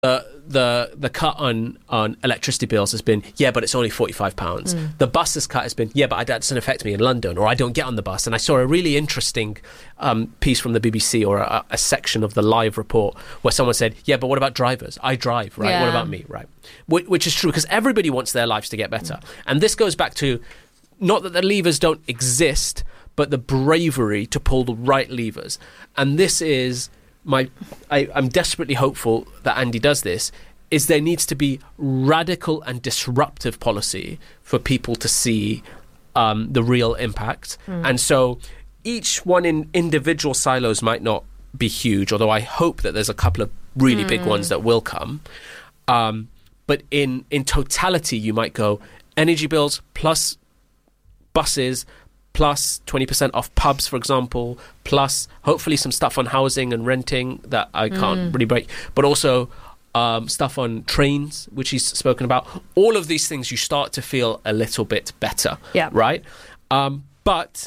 the cut on electricity bills has been, but it's only £45. The buses cut has been, but that doesn't affect me in London, or I don't get on the bus. And I saw a really interesting piece from the BBC, or a section of the live report, where someone said, but what about drivers? I drive, right? What about me, right? Which is true, because everybody wants their lives to get better. And this goes back to, not that the levers don't exist, but the bravery to pull the right levers. And this is I'm desperately hopeful that Andy does this, is there needs to be radical and disruptive policy for people to see the real impact. And so each one in individual silos might not be huge, although I hope that there's a couple of really big ones that will come. But in totality, you might go energy bills plus buses plus 20% off pubs, for example, plus hopefully some stuff on housing and renting that I can't really break, but also stuff on trains, which he's spoken about. All of these things, you start to feel a little bit better, right? But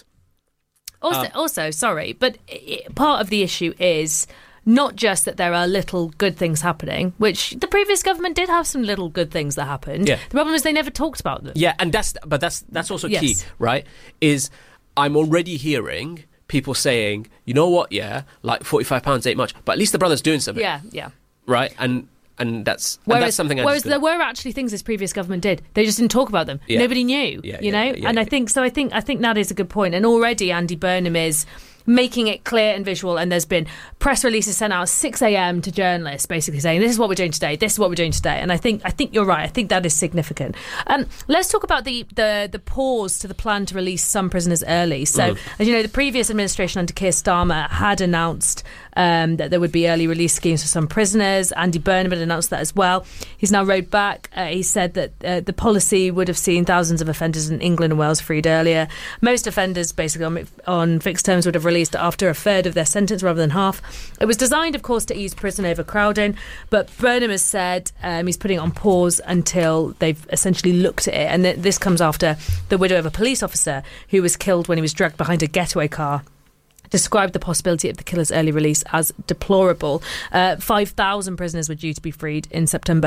also, sorry, but part of the issue is not just that there are little good things happening, which the previous government did have some little good things that happened. The problem is they never talked about them. And that's also key, right? Is I'm already hearing people saying, you know what, like £45 ain't much, but at least the brother's doing something. Right? And that's something. Whereas there were actually things this previous government did. They just didn't talk about them. Nobody knew. And I think that is a good point. And already Andy Burnham is making it clear and visual, and there's been press releases sent out at 6 a.m. to journalists, basically saying, this is what we're doing today, this is what we're doing today. And I think you're right. I think that is significant. Let's talk about the pause to the plan to release some prisoners early. So, as you know, the previous administration under Keir Starmer had announced that there would be early release schemes for some prisoners. Andy Burnham had announced that as well. He's now rowed back. He said that the policy would have seen thousands of offenders in England and Wales freed earlier. Most offenders, basically on fixed terms, would have released after a third of their sentence rather than half. It was designed, of course, to ease prison overcrowding, but Burnham has said he's putting it on pause until they've essentially looked at it. And this comes after the widow of a police officer who was killed when he was dragged behind a getaway car described the possibility of the killer's early release as deplorable. 5,000 prisoners were due to be freed in September.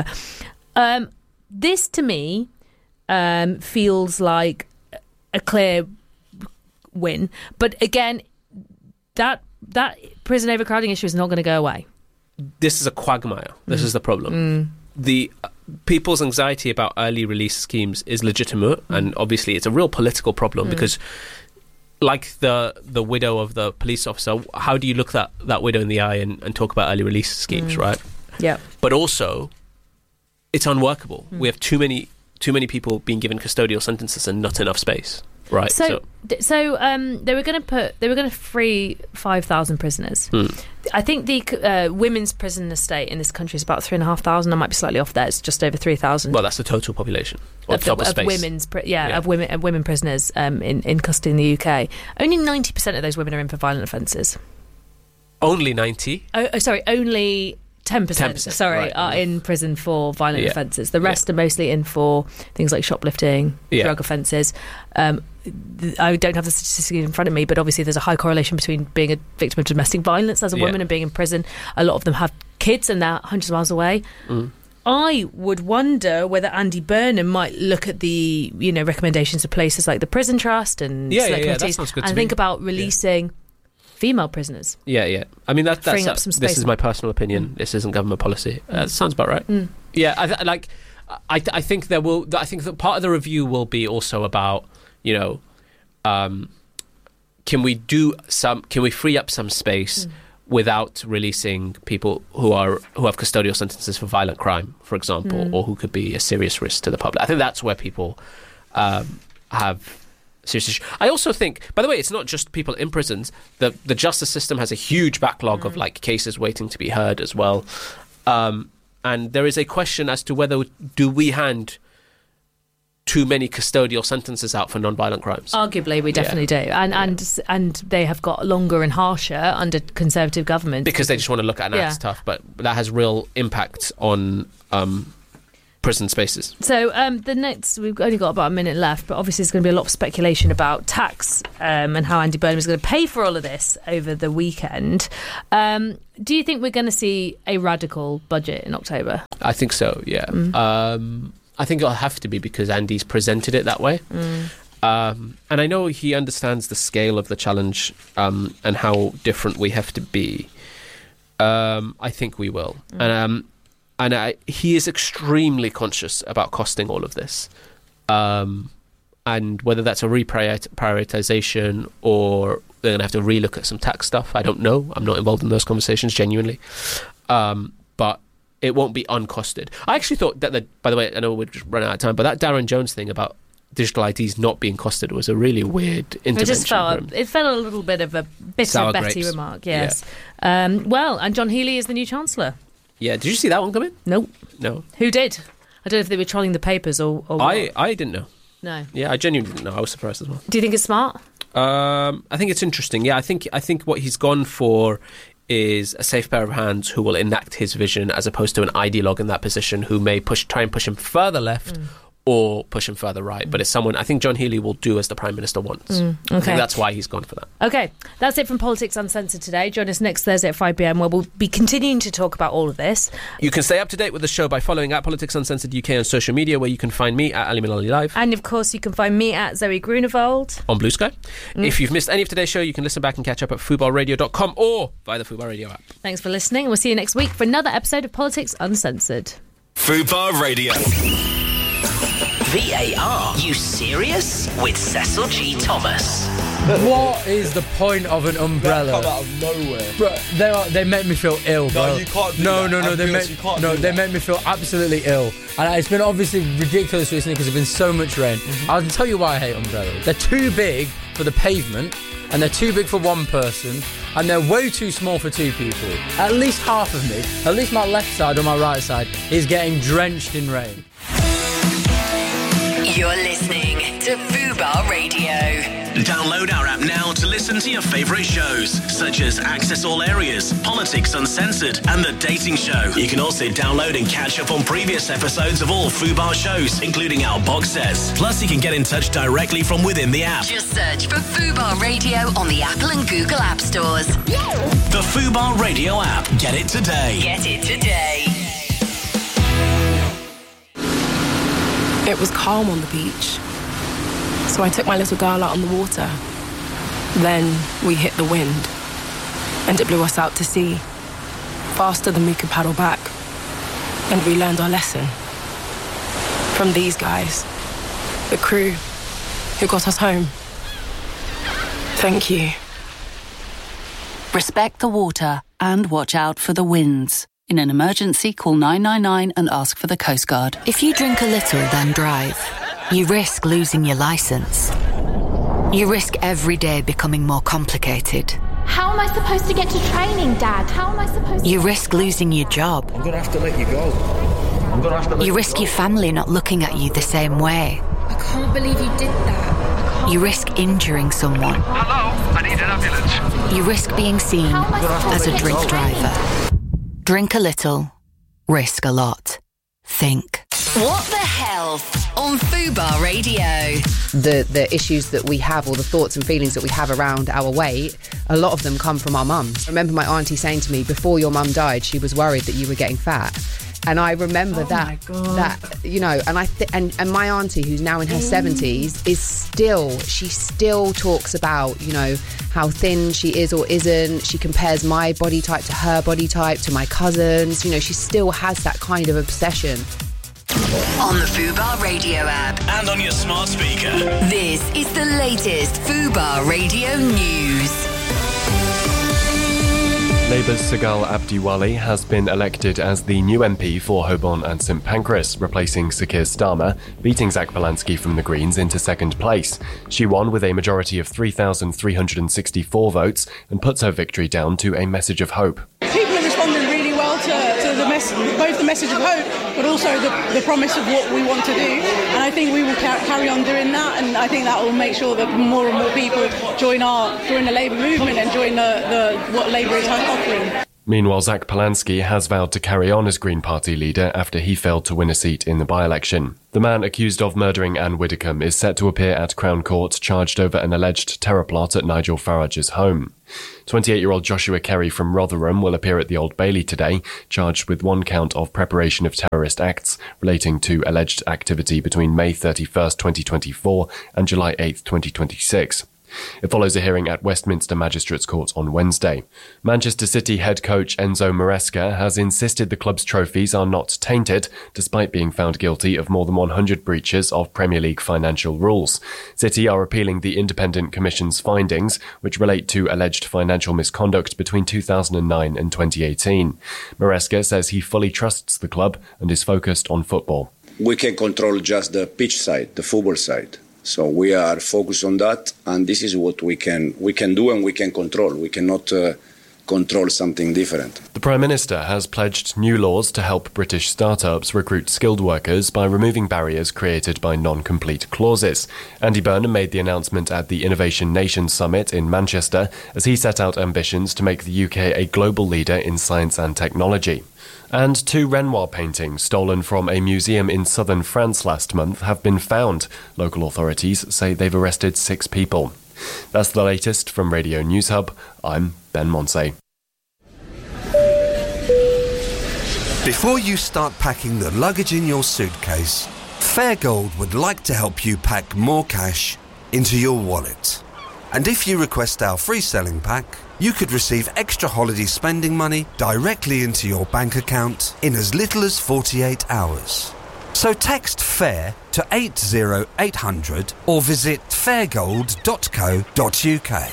This, to me, feels like a clear win. But again, that prison overcrowding issue is not going to go away. This is a quagmire. This is the problem. The people's anxiety about early release schemes is legitimate, and obviously it's a real political problem because, like the widow of the police officer, how do you look that widow in the eye and talk about early release schemes, right? Yeah. But also, it's unworkable. We have too many people being given custodial sentences and not enough space. Right. So they were going to free 5,000 prisoners. I think the women's prison estate in this country is about 3,500. I might be slightly off there. It's just over 3,000. Well, that's the total population of women prisoners in custody in the UK. Only 90% of those women are in for violent offences. Only 90? Only 10% are in prison for violent offences. The rest are mostly in for things like shoplifting, drug offences. I don't have the statistics in front of me, but obviously there's a high correlation between being a victim of domestic violence as a woman and being in prison. A lot of them have kids and they're hundreds of miles away. I would wonder whether Andy Burnham might look at the recommendations of places like the Prison Trust and select committees and think about releasing female prisoners. I mean that's freeing up some space. This is my personal opinion. This isn't government policy. Sounds about right. I think there will. I think that part of the review will be also about can we free up some space without releasing people who have custodial sentences for violent crime, for example, or who could be a serious risk to the public. I think that's where people have serious issues. I also think, by the way, it's not just people in prisons. The justice system has a huge backlog of cases waiting to be heard as well. And there is a question as to whether do we hand too many custodial sentences out for non-violent crimes. Arguably, we definitely do. And they have got longer and harsher under Conservative governments. Because they just want to look at an act tough, but that has real impact on prison spaces. So we've only got about a minute left, but obviously there's going to be a lot of speculation about tax and how Andy Burnham is going to pay for all of this over the weekend. Do you think we're going to see a radical budget in October? I think so, yeah. I think it'll have to be because Andy's presented it that way. And I know he understands the scale of the challenge and how different we have to be. I think we will. And he is extremely conscious about costing all of this. And whether that's a reprioritization or they're going to have to relook at some tax stuff, I don't know. I'm not involved in those conversations, genuinely. But it won't be uncosted. I actually thought that, by the way, I know we're just running out of time, but that Darren Jones thing about digital IDs not being costed was a really weird intervention. It felt a little bit of a bitter Betty remark, yes. Yeah. And John Healey is the new Chancellor. Yeah, did you see that one come in? Nope. No. Who did? I don't know if they were trolling the papers or what. I didn't know. No. Yeah, I genuinely didn't know. I was surprised as well. Do you think it's smart? I think it's interesting. Yeah, I think what he's gone for is a safe pair of hands who will enact his vision as opposed to an ideologue in that position who may try and push him further left or push him further right. But it's someone, I think John Healey will do as the Prime Minister wants. Okay. I think that's why he's gone for that. Okay, that's it from Politics Uncensored today. Join us next Thursday at 5pm where we'll be continuing to talk about all of this. You can stay up to date with the show by following at Politics Uncensored UK on social media, where you can find me at Ali Mullally Live. And of course you can find me at Zoe Grunewald on Blue Sky. If you've missed any of today's show, you can listen back and catch up at FUBARradio.com or via the Fubar Radio app. Thanks for listening, and we'll see you next week for another episode of Politics Uncensored. Fubar Radio. VAR, you serious? With Cecil G. Thomas. What is the point of an umbrella? Come out of nowhere. Bro, they make me feel ill, bro. No, you can't do no, that. No, they make me feel absolutely ill. And it's been obviously ridiculous recently because there's been so much rain. I'll tell you why I hate umbrellas. They're too big for the pavement, and they're too big for one person, and they're way too small for two people. At least half of me, at least my left side or my right side, is getting drenched in rain. You're listening to Fubar Radio. Download our app now to listen to your favourite shows, such as Access All Areas, Politics Uncensored, and The Dating Show. You can also download and catch up on previous episodes of all Fubar shows, including our box sets. Plus, you can get in touch directly from within the app. Just search for Fubar Radio on the Apple and Google App Stores. The Fubar Radio app. Get it today. Get it today. It was calm on the beach, so I took my little girl out on the water. Then we hit the wind, and it blew us out to sea, faster than we could paddle back. And we learned our lesson from these guys, the crew who got us home. Thank you. Respect the water and watch out for the winds. In an emergency, call 999 and ask for the Coast Guard. If you drink a little, then drive, you risk losing your licence. You risk every day becoming more complicated. How am I supposed to get to training, Dad? How am I supposed to... You risk losing your job. I'm going to have to let you go. You risk your family not looking at you the same way. I can't believe you did that. You risk injuring someone. Hello, I need an ambulance. You risk being seen as a drink driver. Drink a little, risk a lot. Think. What the Health on Fubar Radio. The issues that we have, or the thoughts and feelings that we have around our weight, a lot of them come from our mums. I remember my auntie saying to me, before your mum died, she was worried that you were getting fat. And I remember that, you know, and and my auntie, who's now in her 70s, she still talks about, you know, how thin she is or isn't. She compares my body type to her body type, to my cousins. You know, she still has that kind of obsession. On the Fubar Radio app. And on your smart speaker. This is the latest Fubar Radio news. Labour's Sagal Abdiwali has been elected as the new MP for Holborn and St Pancras, replacing Sakir Starmer, beating Zach Balansky from the Greens into second place. She won with a majority of 3,364 votes and puts her victory down to a message of hope. People are responding really well to the both the message of hope, but also the promise of what we want to do. And I think we will carry on doing that, and I think that will make sure that more and more people join the Labour movement and join what Labour is offering. Meanwhile, Zach Polansky has vowed to carry on as Green Party leader after he failed to win a seat in the by-election. The man accused of murdering Anne Widdecombe is set to appear at Crown Court, charged over an alleged terror plot at Nigel Farage's home. 28-year-old Joshua Kerry from Rotherham will appear at the Old Bailey today, charged with one count of preparation of terrorist acts relating to alleged activity between May 31st, 2024 and July 8th, 2026. It follows a hearing at Westminster Magistrates Court on Wednesday. Manchester City head coach Enzo Maresca has insisted the club's trophies are not tainted, despite being found guilty of more than 100 breaches of Premier League financial rules. City are appealing the Independent Commission's findings, which relate to alleged financial misconduct between 2009 and 2018. Maresca says he fully trusts the club and is focused on football. We can control just the pitch side, the football side. So we are focused on that, and this is what we can do and we can control. We cannot control something different. The Prime Minister has pledged new laws to help British startups recruit skilled workers by removing barriers created by non-complete clauses. Andy Burnham made the announcement at the Innovation Nation Summit in Manchester as he set out ambitions to make the UK a global leader in science and technology. And 2 Renoir paintings stolen from a museum in southern France last month have been found. Local authorities say they've arrested 6 people. That's the latest from Radio News Hub. I'm Ben Monsey. Before you start packing the luggage in your suitcase, Fairgold would like to help you pack more cash into your wallet. And if you request our free selling pack, you could receive extra holiday spending money directly into your bank account in as little as 48 hours. So text FAIR to 80800 or visit fairgold.co.uk.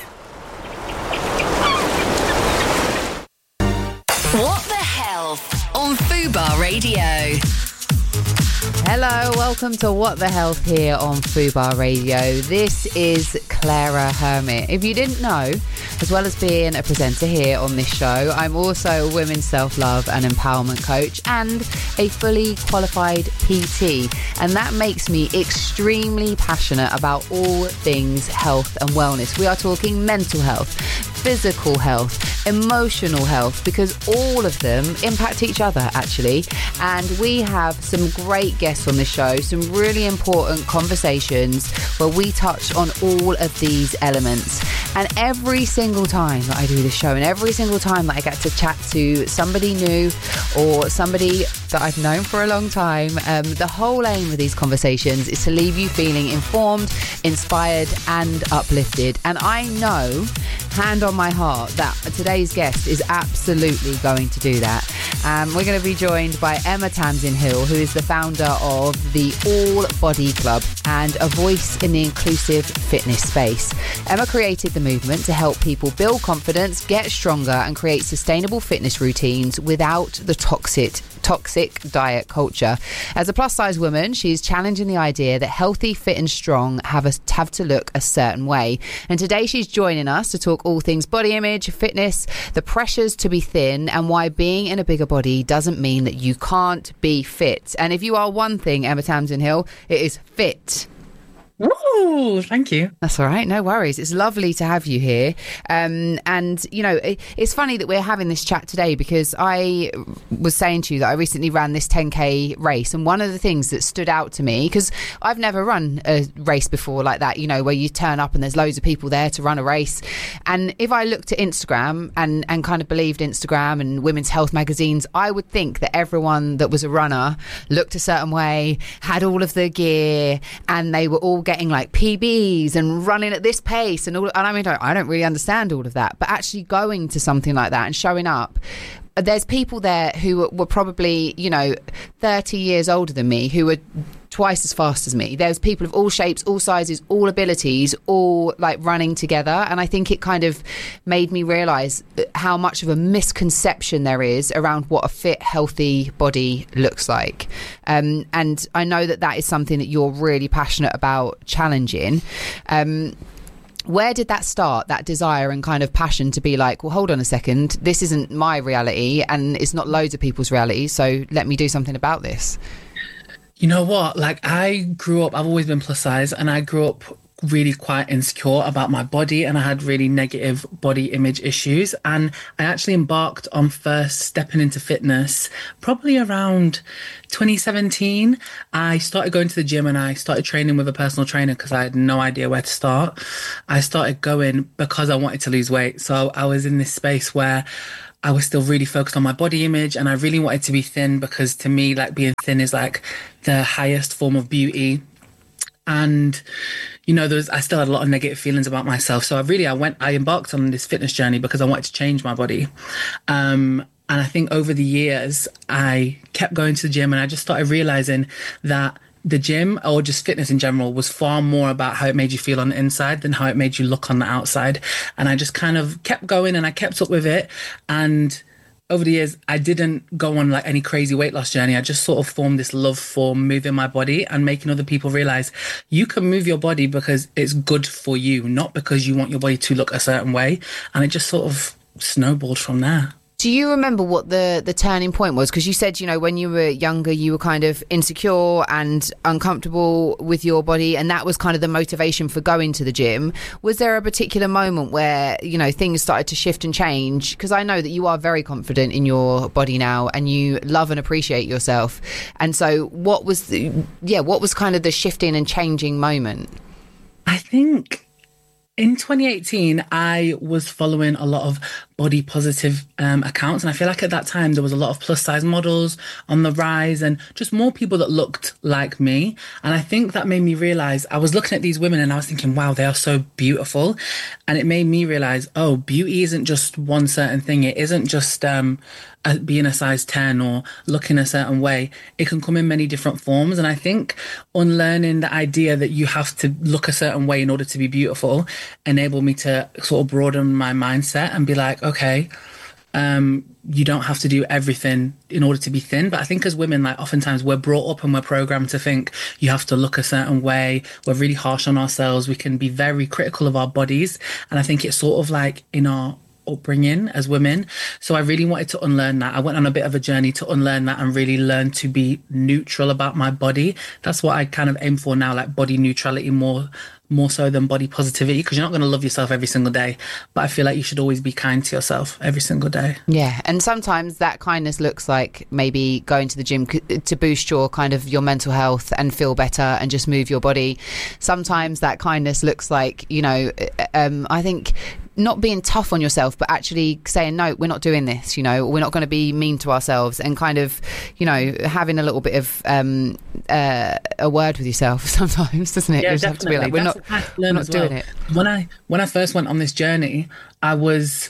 What the Health on Fubar Radio. Hello, welcome to What the Health here on Fubar Radio. This is Clara Hermit. If you didn't know, as well as being a presenter here on this show, I'm also a women's self-love and empowerment coach and a fully qualified PT. And that makes me extremely passionate about all things health and wellness. We are talking mental health, physical health, emotional health, because all of them impact each other, actually. And we have some great guests on the show, some really important conversations where we touch on all of these elements. And every single time that I do this show and every single time that I get to chat to somebody new or somebody that I've known for a long time, the whole aim of these conversations is to leave you feeling informed, inspired and uplifted. And I know, hand on my heart, that today's guest is absolutely going to do that. We're going to be joined by Emma Tamsin-Hill, who is the founder of the All Body Club and a voice in the inclusive fitness space. Emma created the movement to help people build confidence, get stronger and create sustainable fitness routines without the toxic diet culture. As a plus-size woman, she's challenging the idea that healthy, fit and strong have to look a certain way. And today she's joining us to talk all things body image, fitness, the pressures to be thin and why being in a bigger body doesn't mean that you can't be fit. And if you are one thing, Emma Tamsin-Hill, it is fit. Ooh, thank you. That's all right. No worries. It's lovely to have you here. And, you know, it's funny that we're having this chat today because I was saying to you that I recently ran this 10K race. And one of the things that stood out to me, because I've never run a race before like that, you know, where you turn up and there's loads of people there to run a race. And if I looked at Instagram and kind of believed Instagram and women's health magazines, I would think that everyone that was a runner looked a certain way, had all of the gear, and they were all getting like PBs and running at this pace and all. And I mean, I don't really understand all of that, but actually going to something like that and showing up, there's people there who were probably, you know, 30 years older than me who were twice as fast as me. There's people of all shapes, all sizes, all abilities, all like running together. And I think it kind of made me realise how much of a misconception there is around what a fit, healthy body looks like. And I know that that is something that you're really passionate about challenging. Where did that start, that desire and kind of passion to be like, well, hold on a second, this isn't my reality and it's not loads of people's reality, so let me do something about this? You know what? Like, I grew up, I've always been plus size, and I grew up really quite insecure about my body, and I had really negative body image issues. And I actually embarked on first stepping into fitness probably around 2017. I started going to the gym and I started training with a personal trainer because I had no idea where to start. I started going because I wanted to lose weight. So I was in this space where I was still really focused on my body image, and I really wanted to be thin because to me, like, being thin is like the highest form of beauty. And I still had a lot of negative feelings about myself. So I embarked on this fitness journey because I wanted to change my body. And I think over the years, I kept going to the gym, and I just started realizing that the gym, or just fitness in general, was far more about how it made you feel on the inside than how it made you look on the outside. And I just kind of kept going, and I kept up with it. And over the years, I didn't go on like any crazy weight loss journey. I just sort of formed this love for moving my body and making other people realize you can move your body because it's good for you, not because you want your body to look a certain way. And it just sort of snowballed from there. Do you remember what the turning point was? Because you said, when you were younger, you were kind of insecure and uncomfortable with your body, and that was kind of the motivation for going to the gym. Was there a particular moment where, things started to shift and change? Because I know that you are very confident in your body now and you love and appreciate yourself. And so what was kind of the shifting and changing moment? I think in 2018, I was following a lot of body positive accounts, and I feel like at that time there was a lot of plus size models on the rise and just more people that looked like me. And I think that made me realize, I was looking at these women and I was thinking, wow, they are so beautiful. And it made me realize, oh, beauty isn't just one certain thing. It isn't just being a size 10 or looking a certain way. It can come in many different forms. And I think unlearning the idea that you have to look a certain way in order to be beautiful enabled me to sort of broaden my mindset and be like, okay, you don't have to do everything in order to be thin. But I think as women, like, oftentimes we're brought up and we're programmed to think you have to look a certain way. We're really harsh on ourselves. We can be very critical of our bodies. And I think it's sort of like in our upbringing as women. So I really wanted to unlearn that. I went on a bit of a journey to unlearn that and really learn to be neutral about my body. That's what I kind of aim for now, like body neutrality more so than body positivity, because you're not going to love yourself every single day, but I feel like you should always be kind to yourself every single day. Yeah, and sometimes that kindness looks like maybe going to the gym to boost your kind of your mental health and feel better and just move your body. Sometimes that kindness looks like, I think not being tough on yourself, but actually saying, no, we're not doing this, we're not going to be mean to ourselves, and kind of, having a little bit of a word with yourself sometimes, doesn't it? Yeah, you just have to be like, we're not doing it. When I first went on this journey, I was,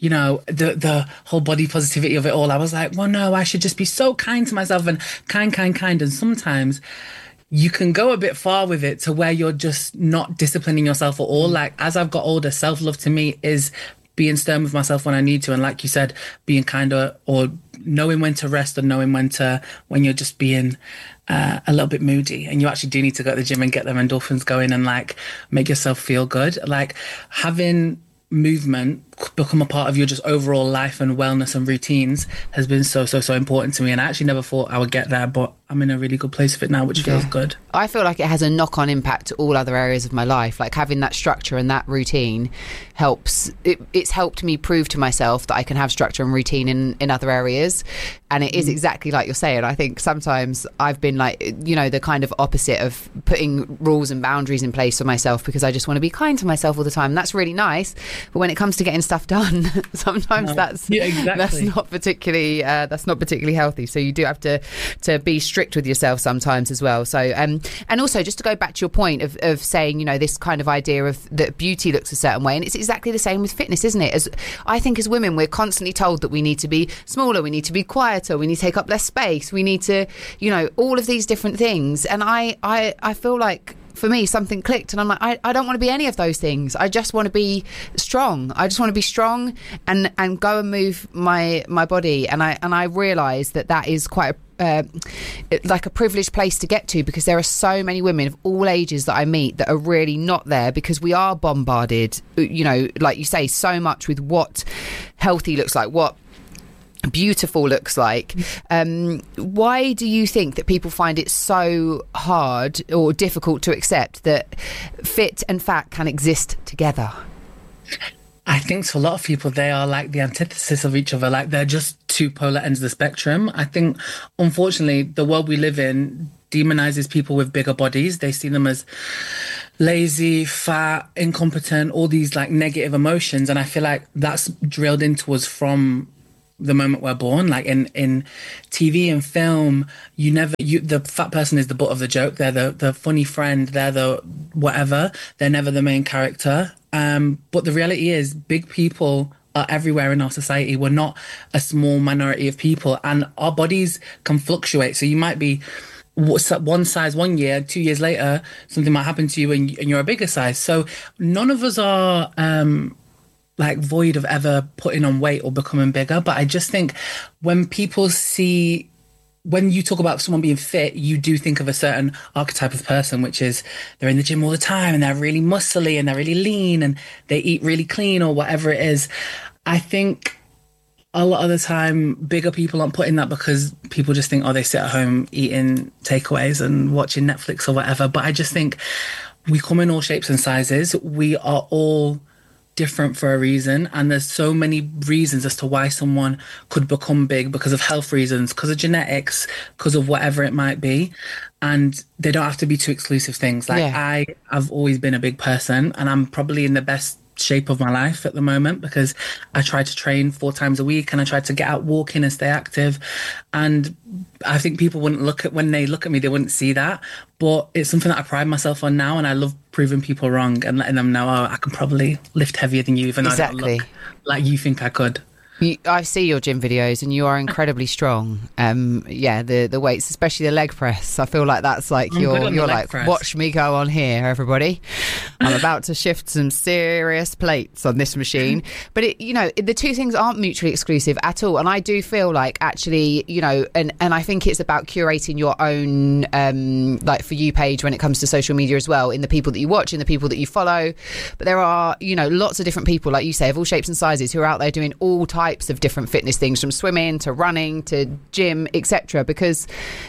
the whole body positivity of it all, I was like, well, no, I should just be so kind to myself and kind. And sometimes you can go a bit far with it to where you're just not disciplining yourself at all. Like, as I've got older, self-love to me is being stern with myself when I need to. And like you said, being kinder, or knowing when to rest and knowing when you're just being a little bit moody and you actually do need to go to the gym and get them endorphins going and like make yourself feel good. Like, having movement become a part of your just overall life and wellness and routines has been so important to me. And I actually never thought I would get there, but I'm in a really good place with it now, which feels good. I feel like it has a knock-on impact to all other areas of my life. Like, having that structure and that routine helps. It's helped me prove to myself that I can have structure and routine in other areas. And it is exactly like you're saying. I think sometimes I've been like, the kind of opposite of putting rules and boundaries in place for myself because I just want to be kind to myself all the time. That's really nice. But when it comes to getting stuff done, sometimes that's not particularly healthy. So you do have to be strict with yourself sometimes as well. So and also, just to go back to your point of saying, this kind of idea of that beauty looks a certain way, and it's exactly the same with fitness, isn't it? I think as women, we're constantly told that we need to be smaller, we need to be quieter, we need to take up less space, we need to, all of these different things. And I feel like, for me, something clicked, and I'm like, I don't want to be any of those things. I just want to be strong. I just want to be strong and go and move my body. And I realise that is quite like a privileged place to get to, because there are so many women of all ages that I meet that are really not there, because we are bombarded, like you say, so much with what healthy looks like, what beautiful looks like. Why do you think that people find it so hard or difficult to accept that fit and fat can exist together? I think to a lot of people, they are like the antithesis of each other. Like they're just two polar ends of the spectrum. I think, unfortunately, the world we live in demonizes people with bigger bodies. They see them as lazy, fat, incompetent, all these like negative emotions. And I feel like that's drilled into us from the moment we're born. Like in TV and film, the fat person is the butt of the joke. They're the funny friend. They're the whatever. They're never the main character. But the reality is, big people are everywhere in our society. We're not a small minority of people, and our bodies can fluctuate. So you might be one size 1 year, 2 years later, something might happen to you and you're a bigger size. So none of us are like void of ever putting on weight or becoming bigger. But I just think when you talk about someone being fit, you do think of a certain archetype of person, which is they're in the gym all the time and they're really muscly and they're really lean and they eat really clean or whatever it is. I think a lot of the time, bigger people aren't putting that because people just think, oh, they sit at home eating takeaways and watching Netflix or whatever. But I just think we come in all shapes and sizes. We are all different for a reason, and there's so many reasons as to why someone could become big, because of health reasons, because of genetics, because of whatever it might be, and they don't have to be two exclusive things. Like I've always been a big person, and I'm probably in the best shape of my life at the moment because I try to train 4 times a week and I try to get out walking and stay active. And I think people when they look at me, they wouldn't see that, but it's something that I pride myself on now, and I love proving people wrong and letting them know, oh, I can probably lift heavier than you, even though I don't look like you think I could. I see your gym videos and you are incredibly strong. The weights, especially the leg press. I feel like that's like you're like, press. Watch me go on here, everybody. I'm about to shift some serious plates on this machine. But the two things aren't mutually exclusive at all. And I do feel like actually, and I think it's about curating your own like For You page when it comes to social media as well, in the people that you watch, in the people that you follow. But there are, lots of different people, like you say, of all shapes and sizes, who are out there doing all types of different fitness things, from swimming to running to gym, etc. Because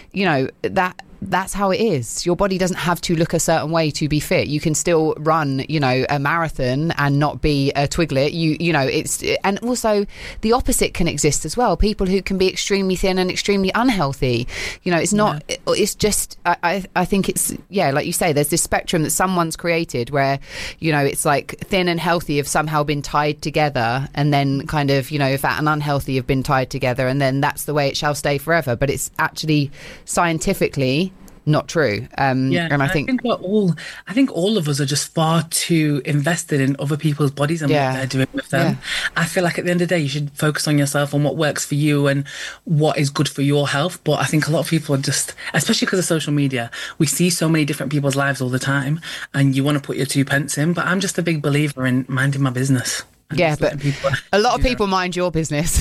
that's how it is. Your body doesn't have to look a certain way to be fit. You can still run, a marathon and not be a twiglet. And also the opposite can exist as well. People who can be extremely thin and extremely unhealthy. It's not. Yeah. It's just. I think it's like you say. There's this spectrum that someone's created where, it's like thin and healthy have somehow been tied together, and then kind of fat and unhealthy have been tied together, and then that's the way it shall stay forever. But it's actually scientifically not true. And I think all of us are just far too invested in other people's bodies and what they're doing with them. I feel like at the end of the day, you should focus on yourself and what works for you and what is good for your health. But I think a lot of people are just, especially because of social media, we see so many different people's lives all the time, and you want to put your 2 pence in. But I'm just a big believer in minding my business. Yeah, but a lot of people mind your business.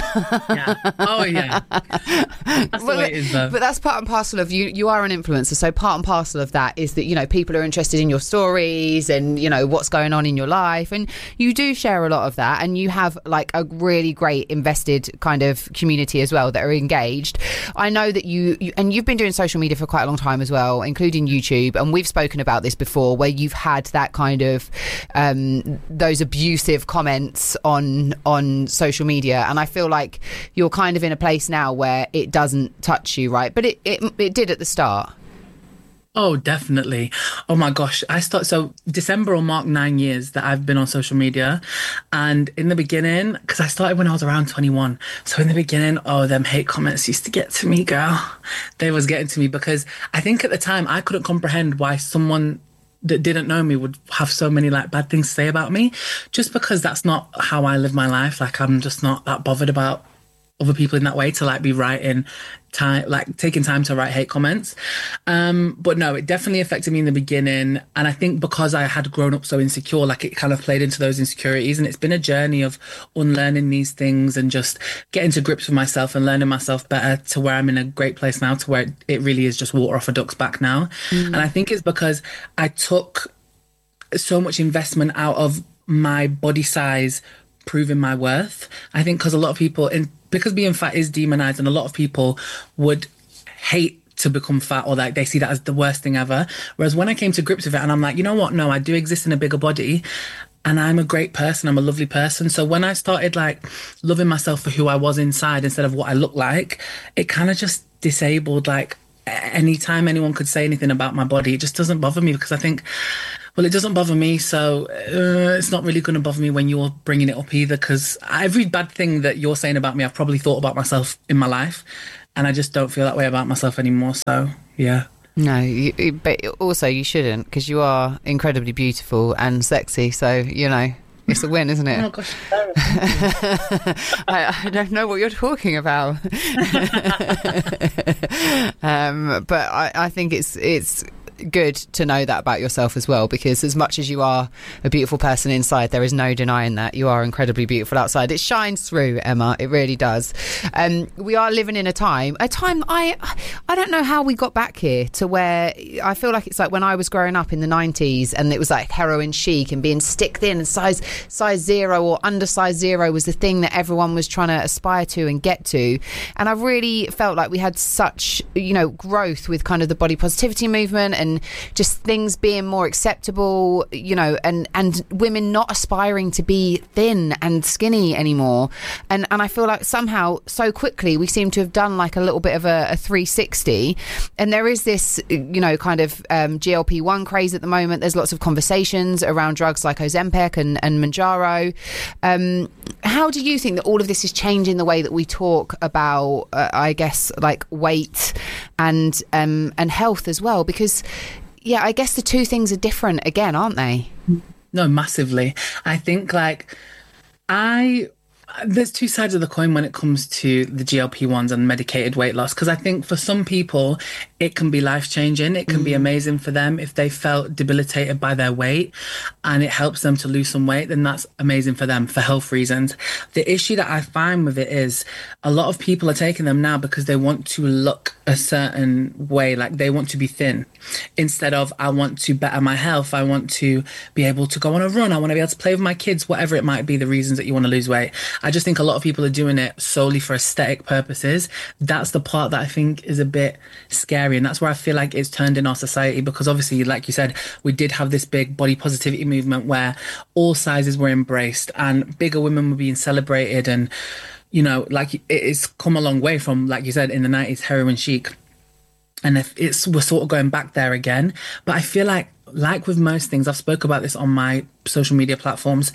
Oh, yeah. That's the way it is, though. But that's part and parcel of you. You are an influencer, so part and parcel of that is that, people are interested in your stories and, what's going on in your life. And you do share a lot of that, and you have like a really great invested kind of community as well that are engaged. I know that you've been doing social media for quite a long time as well, including YouTube. And we've spoken about this before, where you've had that kind of those abusive comments on social media, and I feel like you're kind of in a place now where it doesn't touch you, right? But it did at the start. Oh, definitely. Oh my gosh. So December will mark 9 years that I've been on social media. And in the beginning, because I started when I was around 21. So in the beginning, them hate comments used to get to me, girl. They was getting to me because I think at the time I couldn't comprehend why someone that didn't know me would have so many like bad things to say about me, just because that's not how I live my life. Like, I'm just not that bothered about other people in that way to like be writing time, like taking time to write hate comments. But no, it definitely affected me in the beginning. And I think because I had grown up so insecure, like it kind of played into those insecurities. And it's been a journey of unlearning these things and just getting to grips with myself and learning myself better to where I'm in a great place now, to where it really is just water off a duck's back now. And I think it's because I took so much investment out of my body size proving my worth. I think because a lot of people, because being fat is demonized, and a lot of people would hate to become fat, or like they see that as the worst thing ever. Whereas when I came to grips with it, and I'm like, you know what? No, I do exist in a bigger body, and I'm a great person. I'm a lovely person. So when I started like loving myself for who I was inside instead of what I looked like, it kind of just disabled like anytime anyone could say anything about my body. It just doesn't bother me, because I think, well, it doesn't bother me, so it's not really going to bother me when you're bringing it up either, because every bad thing that you're saying about me, I've probably thought about myself in my life, and I just don't feel that way about myself anymore. So, yeah. No, but also you shouldn't, because you are incredibly beautiful and sexy, so, you know, it's a win, isn't it? Oh, gosh. I don't know what you're talking about. But I think it's good to know that about yourself as well, because as much as you are a beautiful person inside, there is no denying that you are incredibly beautiful outside. It shines through, Emma, it really does. We are living in a time I don't know how we got back here to where I feel like it's like when I was growing up in the 90s, and it was like heroin chic and being stick thin, and size 0 or undersize 0 was the thing that everyone was trying to aspire to and get to. And I really felt like we had such, you know, growth with kind of the body positivity movement and just things being more acceptable, you know, and women not aspiring to be thin and skinny anymore. And I feel like somehow so quickly we seem to have done like a little bit of a 360. And there is this, you know, kind of GLP-1 craze at the moment. There's lots of conversations around drugs like Ozempic and Mounjaro. How do you think that all of this is changing the way that we talk about, I guess, like weight and health as well? Because yeah, I guess the two things are different again, aren't they? No, massively. I think like there's two sides of the coin when it comes to the GLP-1s and medicated weight loss, because I think for some people it can be life-changing. It can be amazing for them if they felt debilitated by their weight and it helps them to lose some weight, then that's amazing for them for health reasons. The issue that I find with it is a lot of people are taking them now because they want to look a certain way, like they want to be thin, instead of I want to better my health, I want to be able to go on a run, I want to be able to play with my kids, whatever it might be, the reasons that you want to lose weight. I just think a lot of people are doing it solely for aesthetic purposes. That's the part that I think is a bit scary, and that's where I feel like it's turned in our society, because obviously, like you said, we did have this big body positivity movement where all sizes were embraced and bigger women were being celebrated, and you know, like it's come a long way from, like you said, in the 90s, heroin chic, and we're sort of going back there again. But I feel like with most things, I've spoke about this on my social media platforms,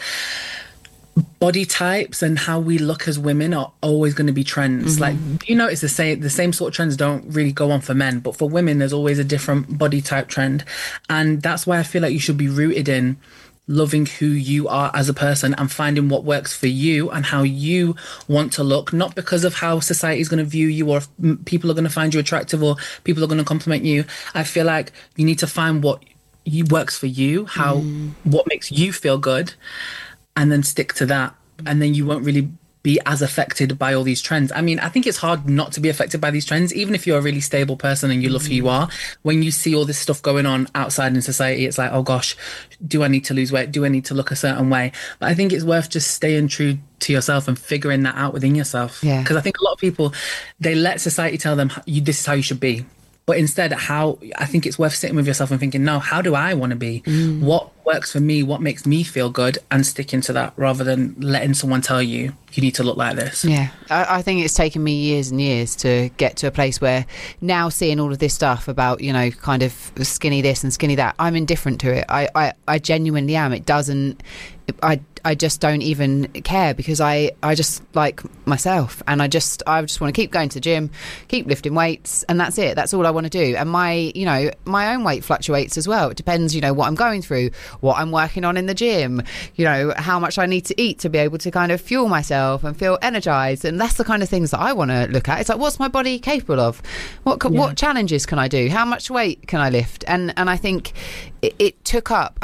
body types and how we look as women are always going to be trends. Like, you notice the same sort of trends don't really go on for men, but for women there's always a different body type trend. And that's why I feel like you should be rooted in loving who you are as a person and finding what works for you and how you want to look, not because of how society is going to view you or if people are going to find you attractive or people are going to compliment you. I feel like you need to find what works for you, what makes you feel good, and then stick to that. And then you won't really be as affected by all these trends. I mean, I think it's hard not to be affected by these trends, even if you're a really stable person and you love who you are. When you see all this stuff going on outside in society, it's like, oh gosh, do I need to lose weight? Do I need to look a certain way? But I think it's worth just staying true to yourself and figuring that out within yourself. Yeah. Because I think a lot of people, they let society tell them, this is how you should be. But instead, I think it's worth sitting with yourself and thinking, no, how do I want to be? What works for me? What makes me feel good? And sticking to that rather than letting someone tell you need to look like this. Yeah, I think it's taken me years and years to get to a place where now seeing all of this stuff about, you know, kind of skinny this and skinny that, I'm indifferent to it. I genuinely am. It doesn't... I just don't even care, because I just like myself, and I just want to keep going to the gym, keep lifting weights, and that's it. That's all I want to do. And my own weight fluctuates as well. It depends, you know, what I'm going through, what I'm working on in the gym, you know, how much I need to eat to be able to kind of fuel myself and feel energized. And that's the kind of things that I want to look at. It's like, what's my body capable of? What challenges can I do? How much weight can I lift? And I think it took up, and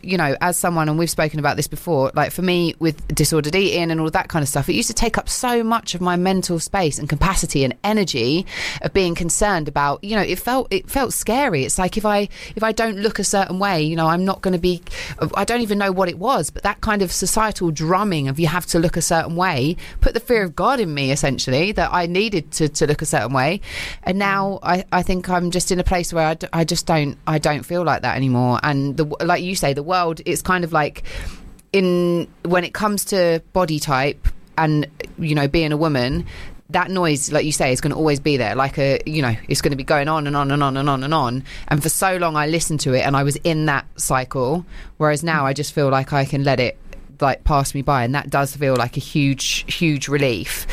you know, as someone, and we've spoken about this before, like for me with disordered eating and all that kind of stuff, it used to take up so much of my mental space and capacity and energy of being concerned about, you know, it felt scary. It's like if I don't look a certain way, you know, I'm not going to be, I don't even know what it was, but that kind of societal drumming of you have to look a certain way put the fear of God in me, essentially, that I needed to look a certain way. And now I think I'm just in a place where I don't feel like that anymore. And like you say, the world, it's kind of like when it comes to body type and, you know, being a woman, that noise, like you say, is going to always be there. Like it's going to be going on and on and on and on and on. And for so long I listened to it and I was in that cycle, whereas now I just feel like I can let it like pass me by, and that does feel like a huge relief.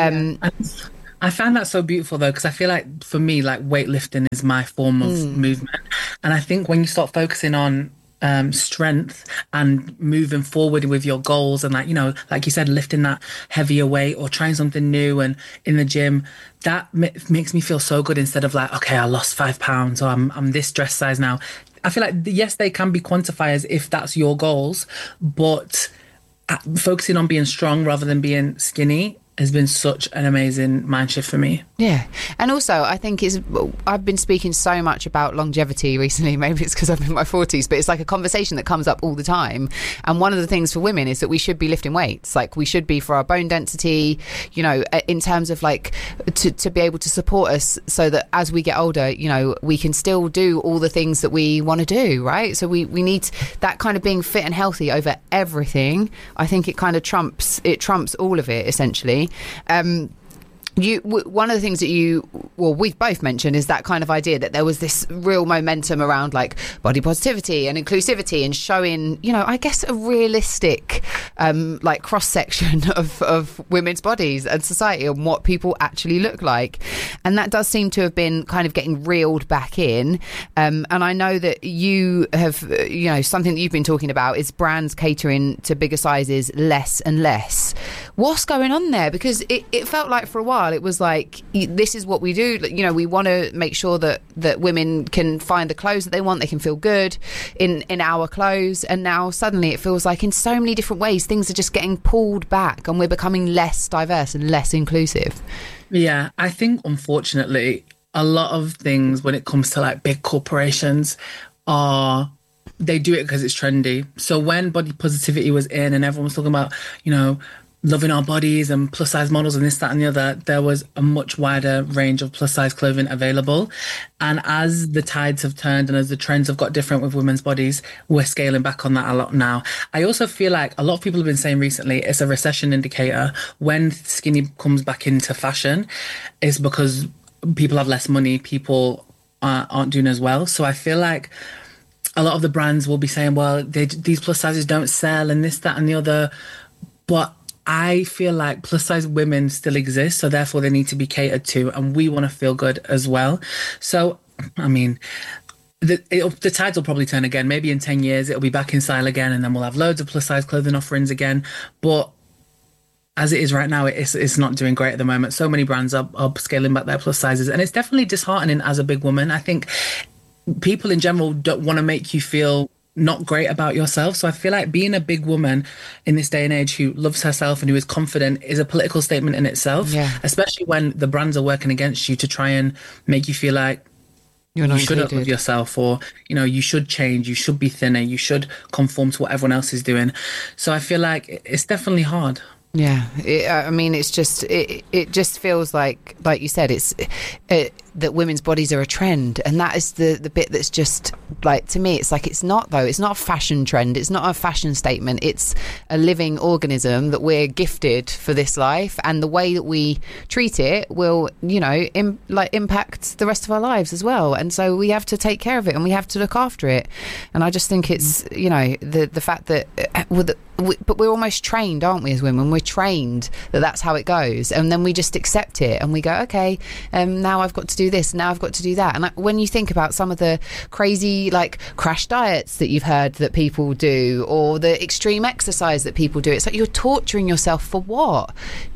I found that so beautiful though, because I feel like for me, like weightlifting is my form of movement, and I think when you start focusing on strength and moving forward with your goals, and like, you know, like you said, lifting that heavier weight or trying something new and in the gym, that makes me feel so good, instead of like, okay, I lost 5 pounds, or I'm this dress size now. I feel like, yes, they can be quantifiers if that's your goals, but focusing on being strong rather than being skinny has been such an amazing mind shift for me. Yeah. And also, I think I've been speaking so much about longevity recently. Maybe it's because I'm in my 40s, but it's like a conversation that comes up all the time. And one of the things for women is that we should be lifting weights. Like, we should be, for our bone density, you know, in terms of like to be able to support us so that as we get older, you know, we can still do all the things that we want to do, right? So we need that kind of being fit and healthy over everything. I think it kind of trumps all of it, essentially. One of the things that we've both mentioned is that kind of idea that there was this real momentum around like body positivity and inclusivity and showing, you know, I guess a realistic like cross section of women's bodies and society and what people actually look like. And that does seem to have been kind of getting reeled back in. And I know that you have, you know, something that you've been talking about is brands catering to bigger sizes less and less. What's going on there? Because it felt like for a while it was like, this is what we do, you know, we want to make sure that women can find the clothes that they want, they can feel good in our clothes, and now suddenly it feels like in so many different ways things are just getting pulled back and we're becoming less diverse and less inclusive. Yeah, I think unfortunately a lot of things when it comes to like big corporations they do it because it's trendy. So when body positivity was in and everyone was talking about, you know, loving our bodies and plus size models and this, that and the other, there was a much wider range of plus size clothing available. And as the tides have turned and as the trends have got different with women's bodies, we're scaling back on that a lot now. I also feel like a lot of people have been saying recently it's a recession indicator when skinny comes back into fashion. It's because people have less money, people aren't doing as well. So I feel like a lot of the brands will be saying, well, these plus sizes don't sell and this, that and the other. But I feel like plus size women still exist, so therefore they need to be catered to, and we want to feel good as well. So, I mean, the tides will probably turn again. Maybe in 10 years it'll be back in style again, and then we'll have loads of plus size clothing offerings again. But as it is right now, it's not doing great at the moment. So many brands are scaling back their plus sizes, and it's definitely disheartening as a big woman. I think people in general don't want to make you feel not great about yourself. So I feel like being a big woman in this day and age who loves herself and who is confident is a political statement in itself, especially when the brands are working against you to try and make you feel like you shouldn't love yourself, or, you know, you should change, you should be thinner, you should conform to what everyone else is doing. So I feel like it's definitely hard. Yeah, I mean, it's just it just feels like you said, it's that women's bodies are a trend, and that is the bit that's just like, to me, it's like, it's not, though. It's not a fashion trend. It's not a fashion statement. It's a living organism that we're gifted for this life, and the way that we treat it will, you know, impact the rest of our lives as well. And so we have to take care of it and we have to look after it. And I just think it's, you know, the fact that but we're almost trained, aren't we, as women? We're trained that that's how it goes, and then we just accept it and we go, okay, now I've got to do this, now I've got to do that. And when you think about some of the crazy like crash diets that you've heard that people do, or the extreme exercise that people do, it's like you're torturing yourself for what?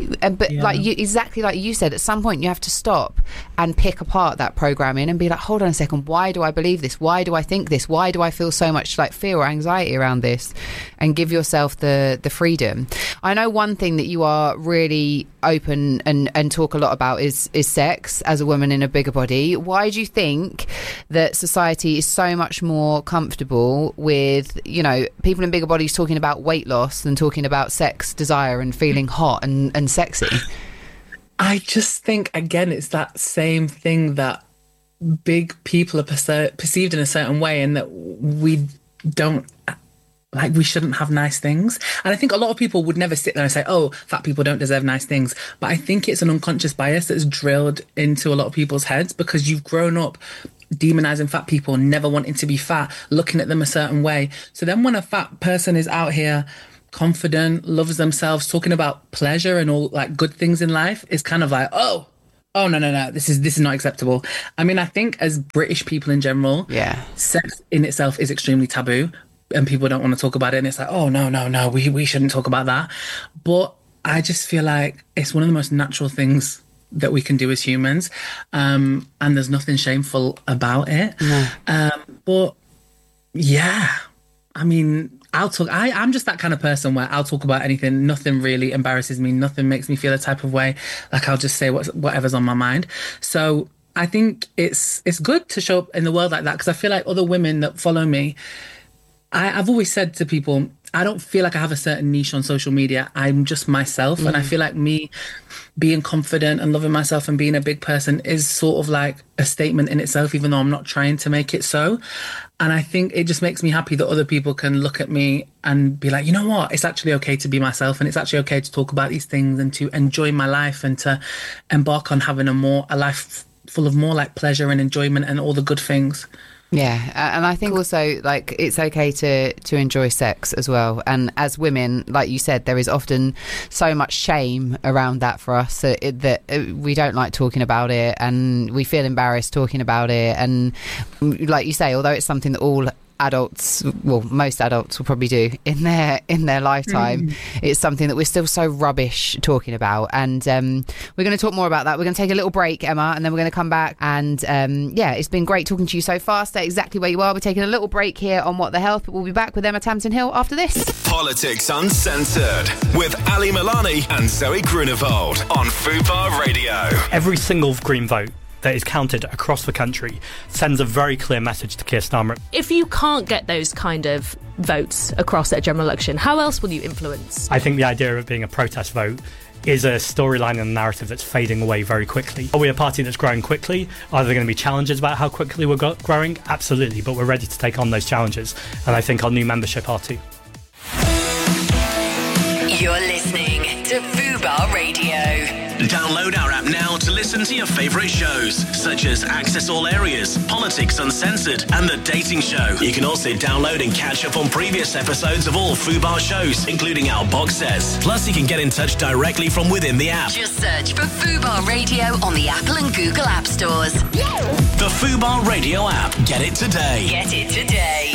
Exactly like you said, at some point you have to stop and pick apart that programming and be like, hold on a second, why do I believe this? Why do I think this? Why do I feel so much like fear or anxiety around this? And give yourself the freedom. I know one thing that you are really open and talk a lot about is sex as a woman in a bigger body. Why do you think that society is so much more comfortable with, people in bigger bodies talking about weight loss than talking about sex, desire and feeling hot and sexy? I just think, again, it's that same thing that big people are perceived in a certain way, and that we don't, like, we shouldn't have nice things. And I think a lot of people would never sit there and say, oh, fat people don't deserve nice things. But I think it's an unconscious bias that's drilled into a lot of people's heads, because you've grown up demonizing fat people, never wanting to be fat, looking at them a certain way. So then when a fat person is out here confident, loves themselves, talking about pleasure and all like good things in life, it's kind of like, oh no, this is not acceptable. I mean, I think as British people in general, sex in itself is extremely taboo, and people don't want to talk about it, and it's like, oh no, we shouldn't talk about that. But I just feel like it's one of the most natural things that we can do as humans, and there's nothing shameful about it. But yeah, I mean, I'm just that kind of person where I'll talk about anything. Nothing really embarrasses me. Nothing makes me feel a type of way. Like, I'll just say whatever's on my mind. So I think it's good to show up in the world like that, because I feel like other women that follow me, I've always said to people, I don't feel like I have a certain niche on social media. I'm just myself. And I feel like me being confident and loving myself and being a big person is sort of like a statement in itself, even though I'm not trying to make it so. And I think it just makes me happy that other people can look at me and be like, you know what, it's actually okay to be myself, and it's actually okay to talk about these things and to enjoy my life and to embark on having a life full of more like pleasure and enjoyment and all the good things. Yeah, and I think also, like, it's okay to enjoy sex as well. And as women, like you said, there is often so much shame around that for us that we don't like talking about it, and we feel embarrassed talking about it. And like you say, although it's something that all adults, well, most adults will probably do in their lifetime, it's something that we're still so rubbish talking about. And we're going to talk more about that. We're going to take a little break, Emma, and then we're going to come back. And it's been great talking to you so far. Stay exactly where you are. We're taking a little break here on What the Health, but we'll be back with Emma Tamsin Hill after this. Politics Uncensored with Ali Milani and Zoe Grunewald on Fubar Radio. Every single Green vote that is counted across the country sends a very clear message to Keir Starmer. If you can't get those kind of votes across at a general election, how else will you influence? I think the idea of it being a protest vote is a storyline and a narrative that's fading away very quickly. Are we a party that's growing quickly? Are there going to be challenges about how quickly we're growing? Absolutely, but we're ready to take on those challenges, and I think our new membership are too. You're listening to Fubar Radio. Download our app now to listen to your favourite shows, such as Access All Areas, Politics Uncensored, and The Dating Show. You can also download and catch up on previous episodes of all Fubar shows, including our box sets. Plus, you can get in touch directly from within the app. Just search for Fubar Radio on the Apple and Google App Stores. The Fubar Radio app. Get it today. Get it today.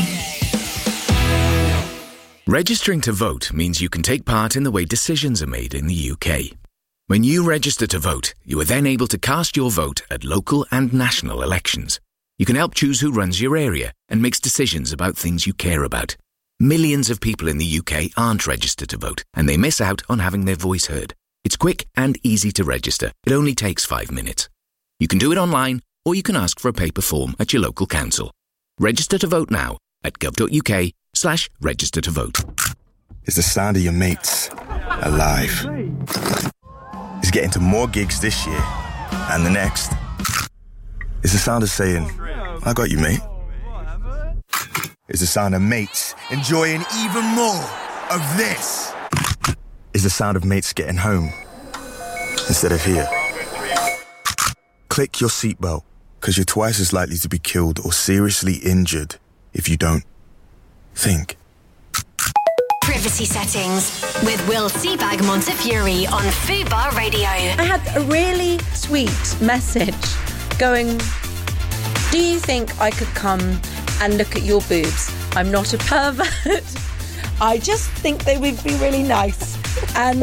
Registering to vote means you can take part in the way decisions are made in the UK. When you register to vote, you are then able to cast your vote at local and national elections. You can help choose who runs your area and makes decisions about things you care about. Millions of people in the UK aren't registered to vote, and they miss out on having their voice heard. It's quick and easy to register. It only takes 5 minutes. You can do it online, or you can ask for a paper form at your local council. Register to vote now at gov.uk/register to vote. It's the sound of your mates alive. It's getting to more gigs this year and the next. It's the sound of saying, I got you, mate. It's the sound of mates enjoying even more of this. It's the sound of mates getting home instead of here. Click your seatbelt, because you're twice as likely to be killed or seriously injured if you don't think. Privacy settings with Will Seabag Montefiore on Fubar Radio. I had a really sweet message going, do you think I could come and look at your boobs? I'm not a pervert. I just think they would be really nice. And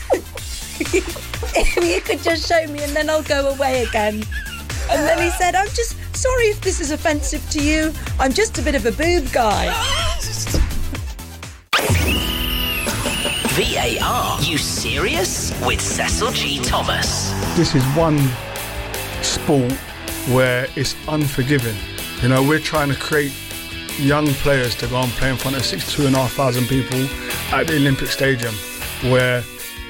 if you could just show me and then I'll go away again. And then he said, I'm just sorry if this is offensive to you. I'm just a bit of a boob guy. VAR, you serious? With Cecil G. Thomas. This is one sport where it's unforgiving. You know, we're trying to create young players to go and play in front of 62,500 people at the Olympic Stadium, where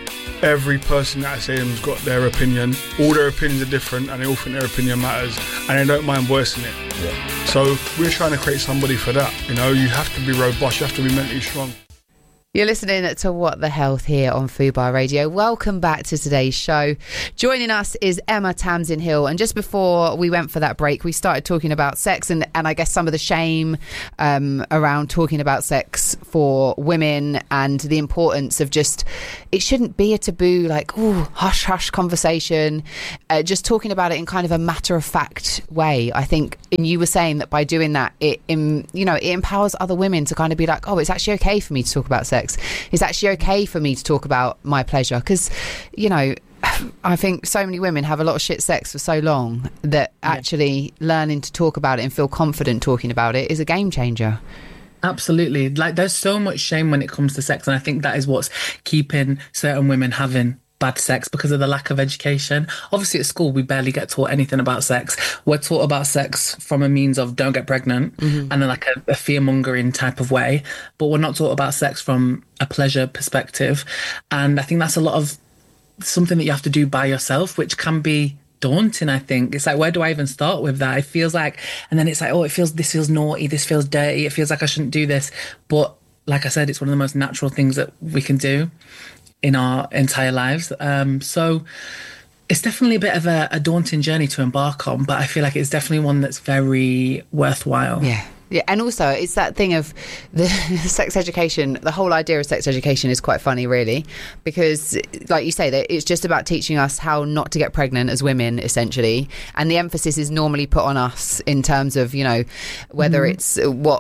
every person at the stadium's got their opinion. All their opinions are different and they all think their opinion matters and they don't mind voicing it. Yeah. So we're trying to create somebody for that. You know, you have to be robust, you have to be mentally strong. You're listening to What the Health here on Fubar Radio. Welcome back to today's show. Joining us is Emma Tamsin Hill. And just before we went for that break, we started talking about sex and I guess some of the shame around talking about sex for women and the importance of just, it shouldn't be a taboo, like, oh, hush, hush conversation. Just talking about it in kind of a matter-of-fact way. I think, and you were saying that by doing that, it empowers other women to kind of be like, oh, it's actually okay for me to talk about sex. It's actually okay for me to talk about my pleasure, because, you know, I think so many women have a lot of shit sex for so long that actually learning to talk about it and feel confident talking about it is a game changer. Absolutely. Like, there's so much shame when it comes to sex, and I think that is what's keeping certain women having bad sex, because of the lack of education. Obviously at school we barely get taught anything about sex. We're taught about sex from a means of don't get pregnant, and then like a fear-mongering type of way, but we're not taught about sex from a pleasure perspective. And I think that's a lot of something that you have to do by yourself, which can be daunting. I think it's like, where do I even start with that? It feels like, and then it's like, oh, this feels naughty, this feels dirty, it feels like I shouldn't do this. But like I said, it's one of the most natural things that we can do in our entire lives. So it's definitely a bit of a daunting journey to embark on, but I feel like it's definitely one that's very worthwhile. Yeah, and also it's that thing of the sex education. The whole idea of sex education is quite funny, really, because, like you say, that it's just about teaching us how not to get pregnant as women, essentially, and the emphasis is normally put on us in terms of, you know, whether it's what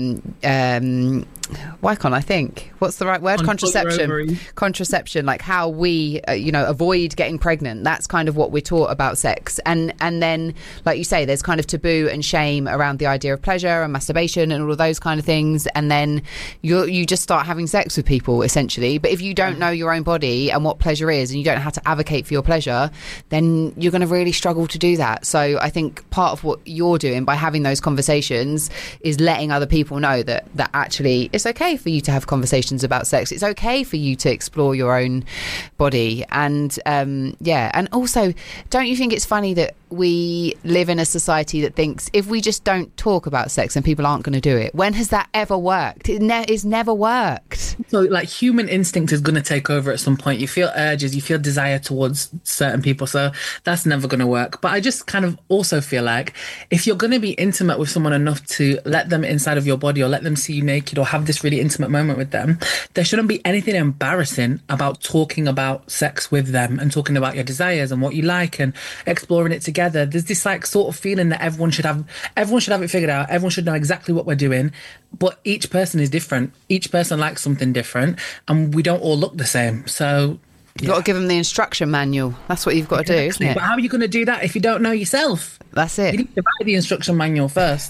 why can't I think? What's the right word? Contraception, like how we, avoid getting pregnant. That's kind of what we're taught about sex. And then, like you say, there's kind of taboo and shame around the idea of pleasure and masturbation and all of those kind of things. And then you just start having sex with people, essentially. But if you don't know your own body and what pleasure is, and you don't know how to advocate for your pleasure, then you're going to really struggle to do that. So I think part of what you're doing by having those conversations is letting other people know that actually it's okay for you to have conversations about sex. It's okay for you to explore your own body. And and also, don't you think it's funny that we live in a society that thinks if we just don't talk about sex, then people aren't going to do it? When has that ever worked? It's never worked. So like human instinct is going to take over at some point. You feel urges, you feel desire towards certain people, so that's never going to work. But I just kind of also feel like if you're going to be intimate with someone enough to let them inside of your body or let them see you naked or have this really intimate moment with them, there shouldn't be anything embarrassing about talking about sex with them and talking about your desires and what you like and exploring it together. There's this like sort of feeling that everyone should have it figured out. Everyone should know exactly what we're doing, but each person is different. Each person likes something different, and we don't all look the same. So you've got to give them the instruction manual. That's what you've got to do, isn't it? But how are you going to do that if you don't know yourself? That's it. You need to write the instruction manual first.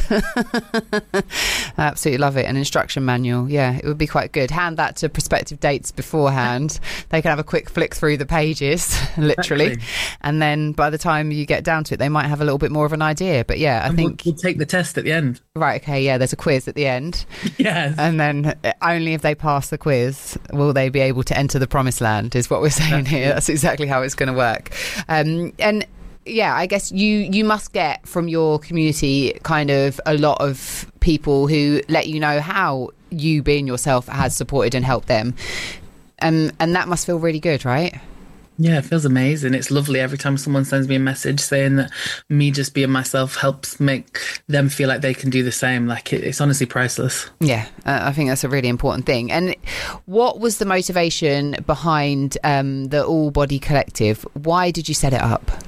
I absolutely love it. An instruction manual. Yeah, it would be quite good. Hand that to prospective dates beforehand. They can have a quick flick through the pages, literally. Exactly. And then by the time you get down to it, they might have a little bit more of an idea. But yeah, I think we'll take the test at the end. Right. Okay. Yeah. There's a quiz at the end. Yes. And then only if they pass the quiz will they be able to enter the promised land, is what we're saying here. That's exactly how it's going to work. And yeah, I guess you must get from your community kind of a lot of people who let you know how you being yourself has supported and helped them. And that must feel really good, right? Yeah, it feels amazing. It's lovely every time someone sends me a message saying that me just being myself helps make them feel like they can do the same. Like it's honestly priceless. Yeah, I think that's a really important thing. And what was the motivation behind the All Body Collective? Why did you set it up?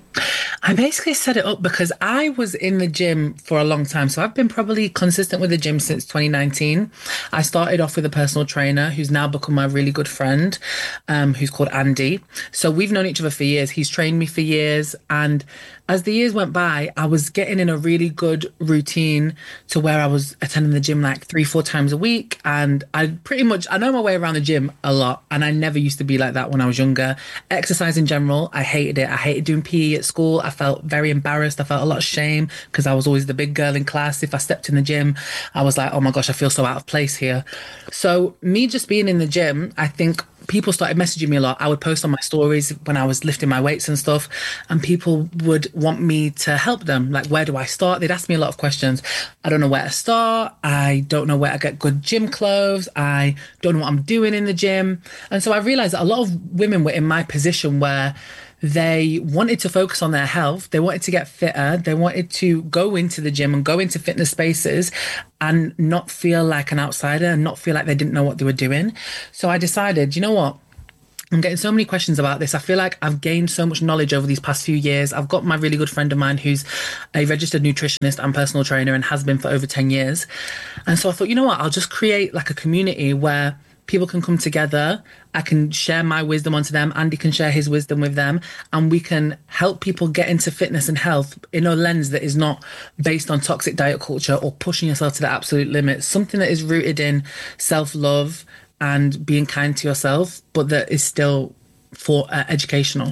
I basically set it up because I was in the gym for a long time. So I've been probably consistent with the gym since 2019. I started off with a personal trainer who's now become my really good friend, who's called Andy. So we've known each other for years. He's trained me for years. And as the years went by, I was getting in a really good routine to where I was attending the gym like 3-4 times a week. And I know my way around the gym a lot. And I never used to be like that when I was younger. Exercise in general, I hated it. I hated doing PE at school. I felt very embarrassed. I felt a lot of shame because I was always the big girl in class. If I stepped in the gym, I was like, oh my gosh, I feel so out of place here. So me just being in the gym, I think people started messaging me a lot. I would post on my stories when I was lifting my weights and stuff, and people would want me to help them. Like, where do I start? They'd ask me a lot of questions. I don't know where to start. I don't know where to get good gym clothes. I don't know what I'm doing in the gym. And so I realized that a lot of women were in my position where they wanted to focus on their health. They wanted to get fitter. They wanted to go into the gym and go into fitness spaces and not feel like an outsider and not feel like they didn't know what they were doing. So I decided, you know what? I'm getting so many questions about this. I feel like I've gained so much knowledge over these past few years. I've got my really good friend of mine who's a registered nutritionist and personal trainer and has been for over 10 years. And so I thought, you know what? I'll just create like a community where people can come together. I can share my wisdom onto them. Andy can share his wisdom with them. And we can help people get into fitness and health in a lens that is not based on toxic diet culture or pushing yourself to the absolute limit. Something that is rooted in self-love and being kind to yourself, but that is still for educational.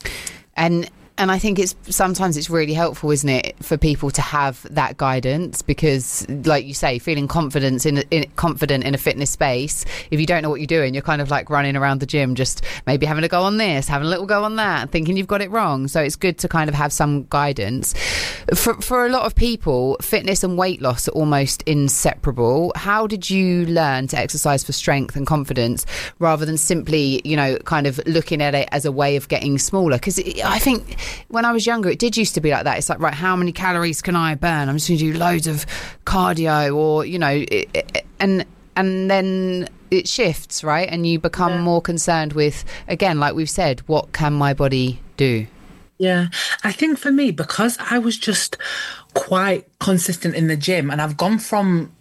And I think sometimes it's really helpful, isn't it, for people to have that guidance, because, like you say, feeling confident in a fitness space, if you don't know what you're doing, you're kind of like running around the gym, just maybe having a go on this, having a little go on that, thinking you've got it wrong. So it's good to kind of have some guidance. For a lot of people, fitness and weight loss are almost inseparable. How did you learn to exercise for strength and confidence rather than simply, kind of looking at it as a way of getting smaller? Because I think when I was younger, it did used to be like that. It's like, right, how many calories can I burn? I'm just going to do loads of cardio, or, and then it shifts, right? And you become more concerned with, again, like we've said, what can my body do? Yeah, I think for me, because I was just quite consistent in the gym, and I've gone from,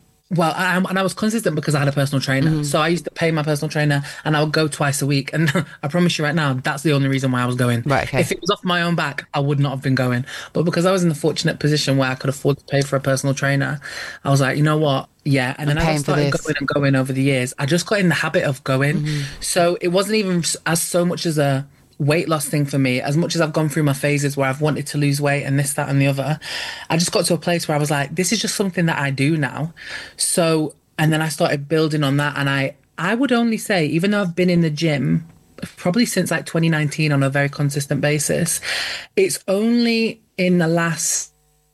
I was consistent because I had a personal trainer. Mm-hmm. So I used to pay my personal trainer and I would go twice a week. And I promise you right now, that's the only reason why I was going. Right, okay. If it was off my own back, I would not have been going. But because I was in the fortunate position where I could afford to pay for a personal trainer, I was like, you know what? Yeah. And then as I started going over the years, I just got in the habit of going. Mm-hmm. So it wasn't even as so much as a weight loss thing for me. As much as I've gone through my phases where I've wanted to lose weight and this, that and the other, I just got to a place where I was like, this is just something that I do now. So, and then I started building on that. And I would only say, even though I've been in the gym probably since like 2019 on a very consistent basis, it's only in the last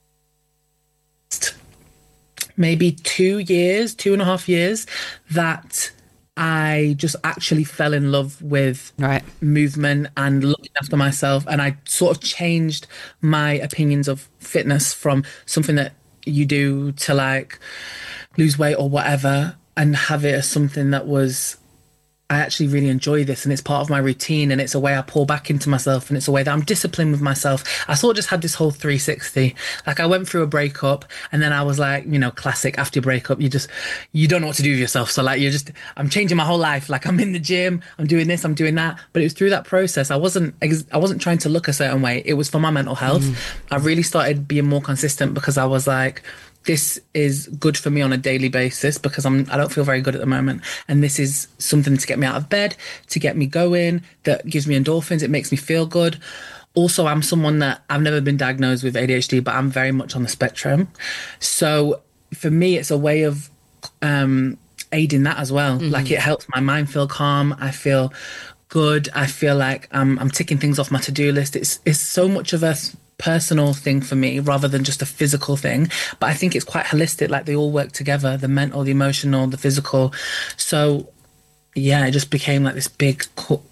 maybe 2.5 years that I just actually fell in love with movement and looking after myself. And I sort of changed my opinions of fitness from something that you do to like lose weight or whatever, and have it as something that was, I actually really enjoy this and it's part of my routine and it's a way I pour back into myself and it's a way that I'm disciplined with myself. I sort of just had this whole 360. Like I went through a breakup and then I was like, classic after your breakup, you don't know what to do with yourself. So like I'm changing my whole life. Like I'm in the gym, I'm doing this, I'm doing that. But it was through that process. I wasn't trying to look a certain way. It was for my mental health. I really started being more consistent because I was like, this is good for me on a daily basis because I don't feel very good at the moment. And this is something to get me out of bed, to get me going, that gives me endorphins. It makes me feel good. Also, I'm someone that I've never been diagnosed with ADHD, but I'm very much on the spectrum. So for me, it's a way of aiding that as well. Mm-hmm. Like it helps my mind feel calm. I feel good. I feel like I'm ticking things off my to-do list. It's so much of a personal thing for me rather than just a physical thing, but I think it's quite holistic, like they all work together, the mental, the emotional, the physical. So yeah, it just became like this big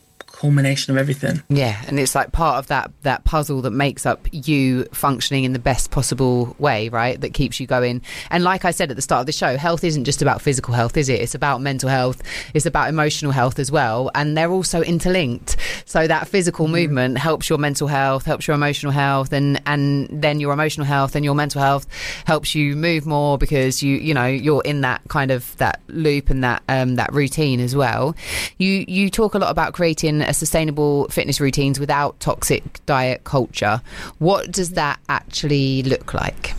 culmination of everything. Yeah, and it's like part of that puzzle that makes up you functioning in the best possible way, right? That keeps you going. And like I said at the start of the show, health isn't just about physical health, is it? It's about mental health. It's about emotional health as well. And they're also interlinked. So that physical movement helps your mental health, helps your emotional health, and then your emotional health and your mental health helps you move more because you're in that kind of that loop and that routine as well. You talk a lot about creating a sustainable fitness routines without toxic diet culture. What does that actually look like?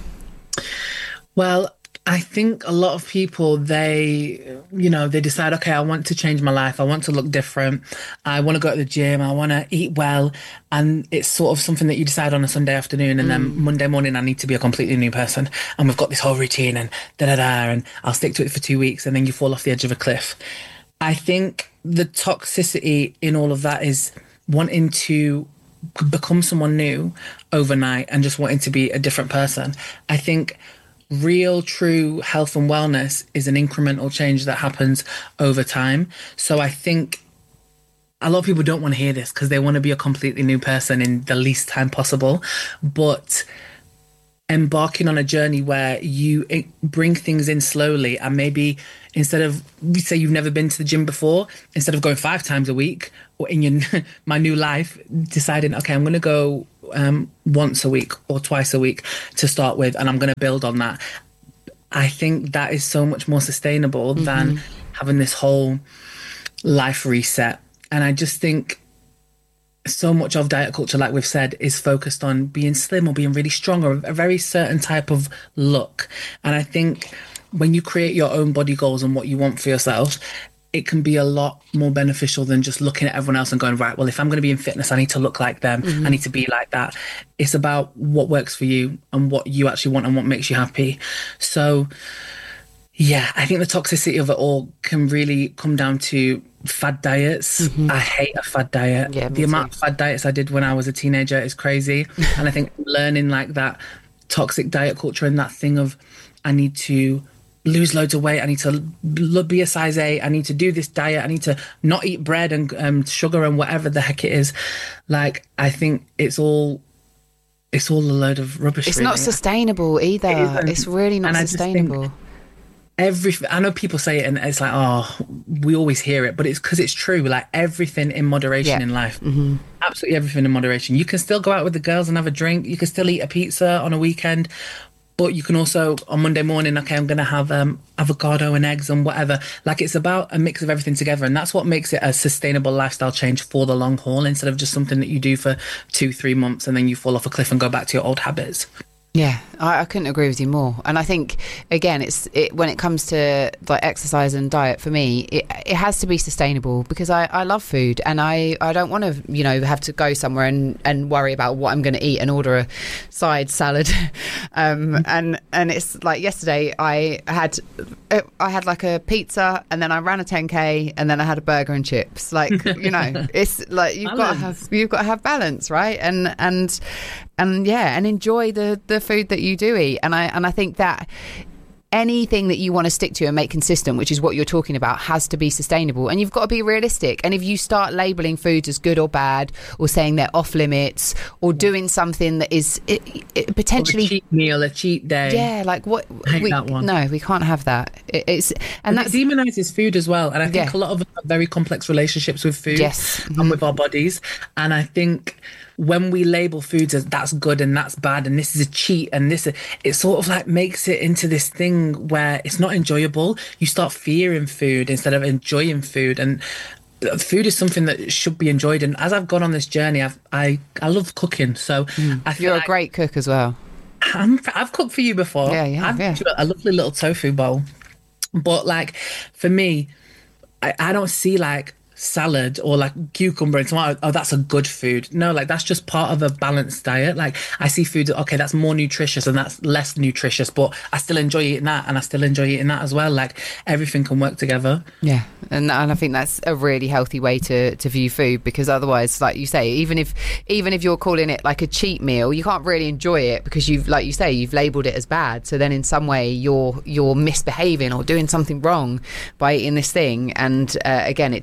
Well, I think a lot of people, they decide, okay, I want to change my life. I want to look different. I want to go to the gym. I want to eat well. And it's sort of something that you decide on a Sunday afternoon. And then Monday morning, I need to be a completely new person. And we've got this whole routine and and I'll stick to it for 2 weeks. And then you fall off the edge of a cliff. I think the toxicity in all of that is wanting to become someone new overnight and just wanting to be a different person. I think real, true health and wellness is an incremental change that happens over time. So I think a lot of people don't want to hear this because they want to be a completely new person in the least time possible. But embarking on a journey where you bring things in slowly, and maybe instead of, say you've never been to the gym before, instead of going 5 times a week, or in my new life, deciding, okay, I'm going to go once a week or twice a week to start with, and I'm going to build on that. I think that is so much more sustainable than having this whole life reset. And I just think so much of diet culture, like we've said, is focused on being slim or being really strong or a very certain type of look. And I think when you create your own body goals and what you want for yourself, it can be a lot more beneficial than just looking at everyone else and going, right, well, if I'm going to be in fitness, I need to look like them. I need to be like that. It's about what works for you and what you actually want and what makes you happy. So, yeah, I think the toxicity of it all can really come down to fad diets. I hate a fad diet. Yeah, the amount of fad diets I did when I was a teenager is crazy. And I think learning like that toxic diet culture and that thing of, I need to lose loads of weight, I need to be a size 8, I need to do this diet, I need to not eat bread and sugar and whatever the heck it is. Like, I think it's all a load of rubbish. It's really not sustainable either. It's really not sustainable. I know people say it and it's like, oh, we always hear it, but it's because it's true. Like, everything in moderation in life, absolutely everything in moderation. You can still go out with the girls and have a drink. You can still eat a pizza on a weekend, but you can also on Monday morning, okay, I'm going to have avocado and eggs and whatever. Like, it's about a mix of everything together. And that's what makes it a sustainable lifestyle change for the long haul, instead of just something that you do for 2-3 months and then you fall off a cliff and go back to your old habits. Yeah, I couldn't agree with you more. And I think, again, when it comes to like exercise and diet, for me, it has to be sustainable, because I love food, and I don't want to, have to go somewhere and worry about what I'm going to eat and order a side salad. And it's like yesterday I had like a pizza, and then I ran a 10K, and then I had a burger and chips. Like, it's like you've got to have balance, right? And enjoy the food that you do eat. And I think that anything that you want to stick to and make consistent, which is what you're talking about, has to be sustainable, and you've got to be realistic. And if you start labeling foods as good or bad, or saying they're off limits, or doing something that is potentially a cheat meal, a cheat day, like what? That one. No, we can't have that. That demonizes food as well. And I think a lot of us have very complex relationships with food, and with our bodies. And I think when we label foods as that's good and that's bad and this is a cheat and it sort of like makes it into this thing where it's not enjoyable. You start fearing food instead of enjoying food, and food is something that should be enjoyed. And as I've gone on this journey, I love cooking, so I feel you're a great cook as well. I've cooked for you before. I've got a lovely little tofu bowl, but like for me, I don't see like salad or like cucumber and tomato, oh, that's a good food. No, like that's just part of a balanced diet. Like I see food, okay, that's more nutritious and that's less nutritious, but I still enjoy eating that and I still enjoy eating that as well. Like everything can work together. Yeah, and I think that's a really healthy way to view food, because otherwise, like you say, even if you're calling it like a cheat meal, you can't really enjoy it because you've labelled it as bad. So then in some way you're misbehaving or doing something wrong by eating this thing, and again, it takes up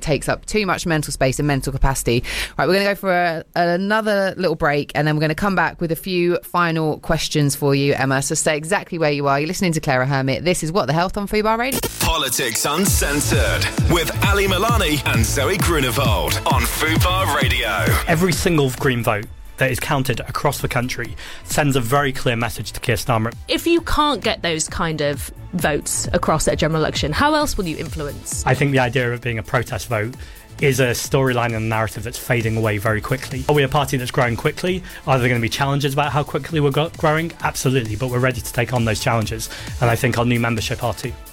too much mental space and mental capacity. Right, we're going to go for another little break, and then we're going to come back with a few final questions for you, Emma. So stay exactly where you are. You're listening to Clara Hermit. This is What the Health on Fubar Radio. Politics Uncensored with Ali Milani and Zoe Grunewald on Fubar Radio. Every single Green vote that is counted across the country sends a very clear message to Keir Starmer. If you can't get those kind of votes across at a general election, how else will you influence? I think the idea of it being a protest vote is a storyline and a narrative that's fading away very quickly. Are we a party that's growing quickly? Are there going to be challenges about how quickly we're growing? Absolutely, but we're ready to take on those challenges, and I think our new membership are too.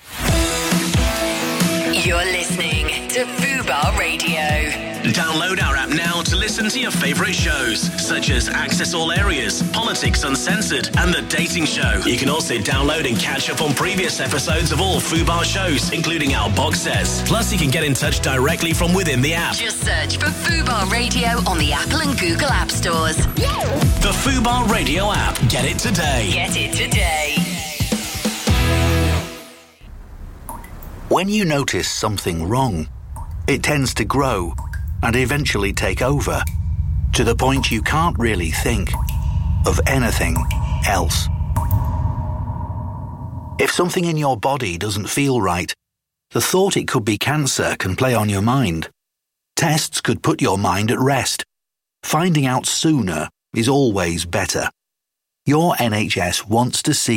You're listening to Fubar Radio. Download our app now to listen to your favourite shows, such as Access All Areas, Politics Uncensored, and The Dating Show. You can also download and catch up on previous episodes of all Fubar shows, including our box sets. Plus, you can get in touch directly from within the app. Just search for Fubar Radio on the Apple and Google App Stores. The Fubar Radio app. Get it today. Get it today. When you notice something wrong, it tends to grow and eventually take over, to the point you can't really think of anything else. If something in your body doesn't feel right, the thought it could be cancer can play on your mind. Tests could put your mind at rest. Finding out sooner is always better. Your NHS wants to see